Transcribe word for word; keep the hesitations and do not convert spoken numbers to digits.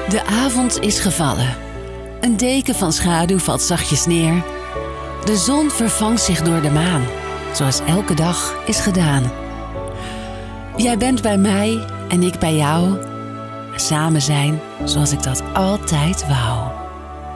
De avond is gevallen. Een deken van schaduw valt zachtjes neer. De zon vervangt zich door de maan, zoals elke dag is gedaan. Jij bent bij mij en ik bij jou. Samen zijn zoals ik dat altijd wou.